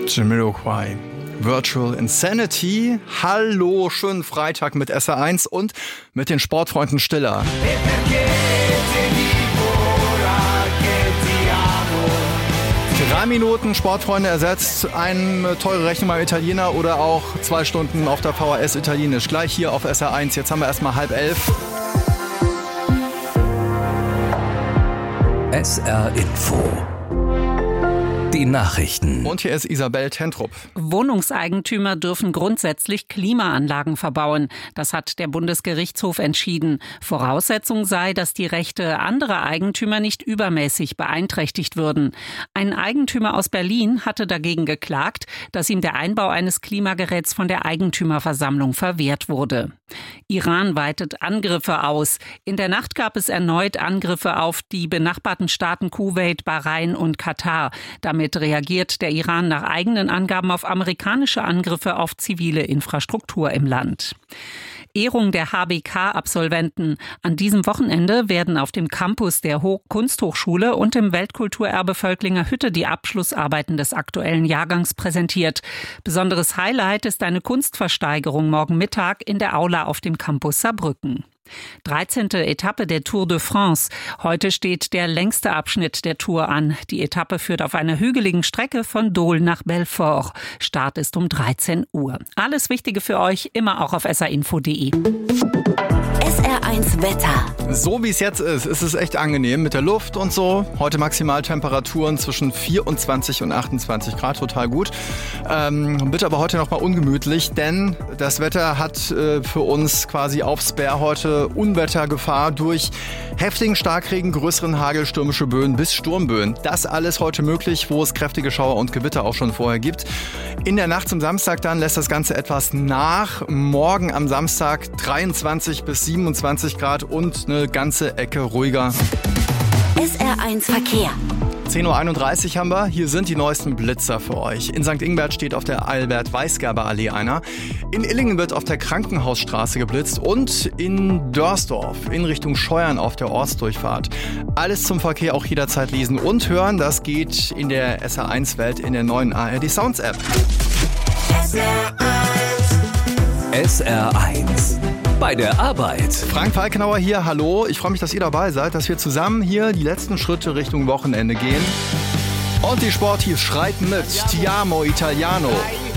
Jamiroquai. Virtual Insanity. Hallo, schönen Freitag mit SR1 und mit den Sportfreunden Stiller. 3 Minuten Sportfreunde ersetzt eine teure Rechnung beim Italiener oder auch 2 Stunden auf der VHS Italienisch. Gleich hier auf SR1. Jetzt haben wir erstmal 10:30. SR Info. Die Nachrichten. Und hier ist Isabel Tentrup. Wohnungseigentümer dürfen grundsätzlich Klimaanlagen verbauen. Das hat der Bundesgerichtshof entschieden. Voraussetzung sei, dass die Rechte anderer Eigentümer nicht übermäßig beeinträchtigt würden. Ein Eigentümer aus Berlin hatte dagegen geklagt, dass ihm der Einbau eines Klimageräts von der Eigentümerversammlung verwehrt wurde. Iran weitet Angriffe aus. In der Nacht gab es erneut Angriffe auf die benachbarten Staaten Kuwait, Bahrain und Katar. Damit reagiert der Iran nach eigenen Angaben auf amerikanische Angriffe auf zivile Infrastruktur im Land. Ehrung der HBK-Absolventen. An diesem Wochenende werden auf dem Campus der Kunsthochschule und im Weltkulturerbe Völklinger Hütte die Abschlussarbeiten des aktuellen Jahrgangs präsentiert. Besonderes Highlight ist eine Kunstversteigerung morgen Mittag in der Aula auf dem Campus Saarbrücken. 13. Etappe der Tour de France. Heute steht der längste Abschnitt der Tour an. Die Etappe führt auf einer hügeligen Strecke von Dole nach Belfort. Start ist um 13 Uhr. Alles Wichtige für euch immer auch auf srinfo.de. SR1 Wetter. So wie es jetzt ist es echt angenehm mit der Luft und so. Heute Maximaltemperaturen zwischen 24 und 28 Grad, total gut. Wird aber heute noch mal ungemütlich, denn das Wetter hat für uns quasi aufs Bär heute Unwettergefahr durch heftigen Starkregen, größeren Hagel, stürmische Böen bis Sturmböen. Das alles heute möglich, wo es kräftige Schauer und Gewitter auch schon vorher gibt. In der Nacht zum Samstag dann lässt das Ganze etwas nach. Morgen am Samstag 23 bis 27 Grad und eine ganze Ecke ruhiger. SR1 Verkehr. 10:31 Uhr haben wir. Hier sind die neuesten Blitzer für euch. In St. Ingbert steht auf der Albert-Weisgerber-Allee einer. In Illingen wird auf der Krankenhausstraße geblitzt und in Dörsdorf in Richtung Scheuern auf der Ortsdurchfahrt. Alles zum Verkehr auch jederzeit lesen und hören. Das geht in der SR1-Welt in der neuen ARD Sounds App. SR1. Bei der Arbeit. Frank Falkenauer hier, hallo. Ich freue mich, dass ihr dabei seid, dass wir zusammen hier die letzten Schritte Richtung Wochenende gehen. Und die Sportteams schreiten mit Ti amo Italiano.